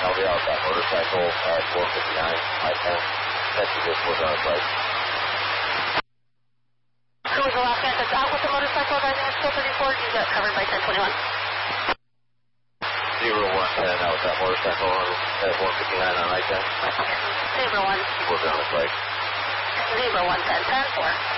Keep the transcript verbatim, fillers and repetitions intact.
I'll be out that motorcycle at four fifty-nine, I ten. That's the good was on its way. Who was the last guy that's out with the motorcycle driving at four thirty-four? You got covered by ten twenty-one. zero one ten, out with that motorcycle at four fifty-nine on I ten. Zebra one. Working on its way. Zebra one ten, ten four.